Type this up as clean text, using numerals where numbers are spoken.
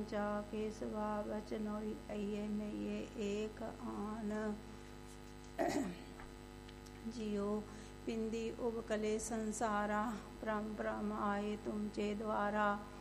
चा केशवा वचनोई अये नये एक आन। जियो पिंदी उबकले संसारा, परम परम आए तुमचे द्वारा।